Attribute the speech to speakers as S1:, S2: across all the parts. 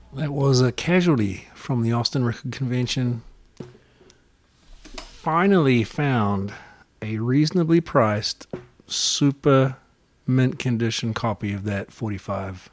S1: That was a Casualty from the Austin Record Convention. Finally found a reasonably priced, super mint condition copy of that 45.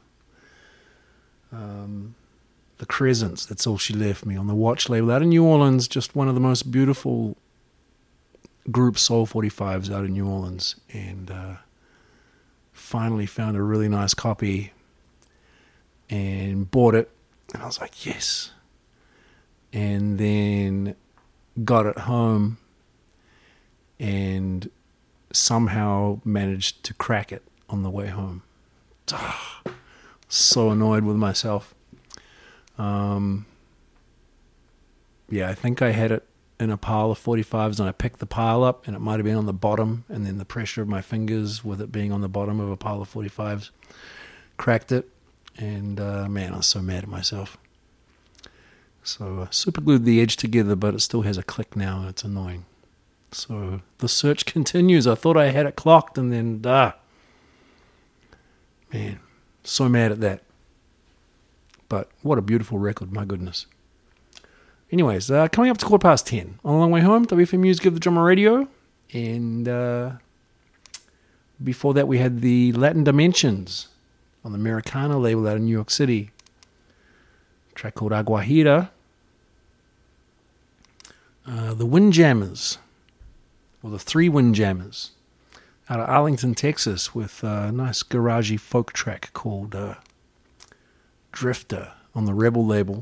S1: The Crescents, That's All She Left Me, on the Watch label out in New Orleans. Just one of the most beautiful group soul 45s out in New Orleans. And finally found a really nice copy and bought it. And I was like, yes. And then got it home and somehow managed to crack it on the way home. So annoyed with myself. Yeah, I think I had it in a pile of 45s and I picked the pile up and it might have been on the bottom, and then the pressure of my fingers with it being on the bottom of a pile of 45s cracked it. And man, I was so mad at myself. So super glued the edge together, but it still has a click now and it's annoying. So the search continues. I thought I had it clocked, and then man, so mad at that. But what a beautiful record, my goodness. Anyways, coming up to 10:15 on the long way home, WFM News, Give the Drummer Radio. And before that we had the Latin Dimensions on the Americana label out in New York City. A track called Aguajira. The Windjammers, or the Three Windjammers, out of Arlington, Texas, with a nice garagey folk track called Drifter on the Rebel label.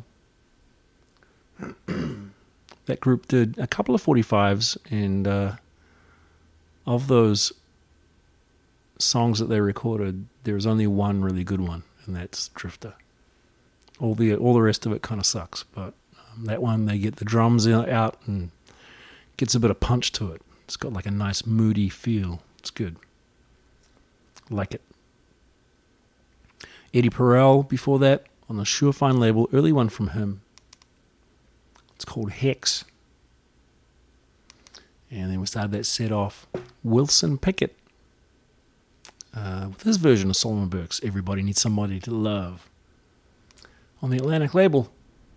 S1: That group did a couple of 45s, and of those songs that they recorded, there's only one really good one, and that's Drifter. All the rest of it kind of sucks, but that one, they get the drums out and gets a bit of punch to it. It's got like a nice moody feel. It's good. Like it. Eddie Perel before that on the Surefine label, early one from him. It's called Hex. And then we started that set off, Wilson Pickett, with his version of Solomon Burke's Everybody Needs Somebody to Love, on the Atlantic label.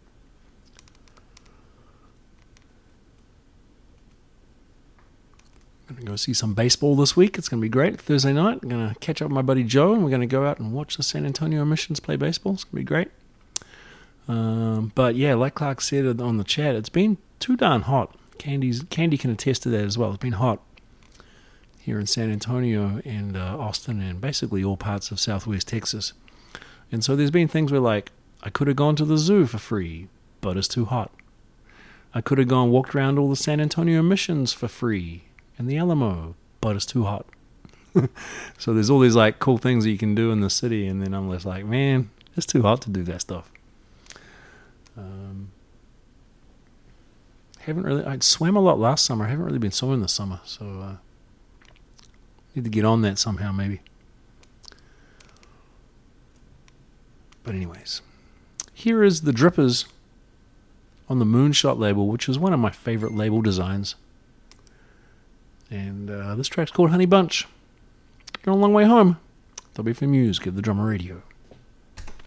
S1: I'm going to go see some baseball this week. It's going to be great. Thursday night, I'm going to catch up with my buddy Joe, and we're going to go out and watch the San Antonio Missions play baseball. It's going to be great. But yeah, like Clark said on the chat, it's been too darn hot. Candy can attest to that as well. It's been hot here in San Antonio and Austin and basically all parts of Southwest Texas. And so there's been things where, like, I could have gone to the zoo for free, but it's too hot. I could have gone walked around all the San Antonio Missions for free and the Alamo, but it's too hot. So there's all these like cool things that you can do in the city, and then I'm just like, man, it's too hot to do that stuff. I swam a lot last summer. I haven't really been swimming this summer, so need to get on that somehow maybe. But anyways, here is the Drippers on the Moonshot label, which is one of my favorite label designs. And this track's called Honey Bunch. You're on a long way home. WFM News, Give the Drummer Radio.